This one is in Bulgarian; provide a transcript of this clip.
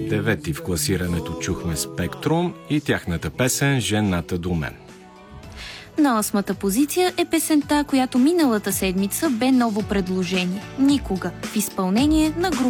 Девети в класирането чухме Спектрум и тяхната песен «Жената до мен». На 8-та позиция е песента, която миналата седмица бе ново предложение. Никога, в изпълнение на група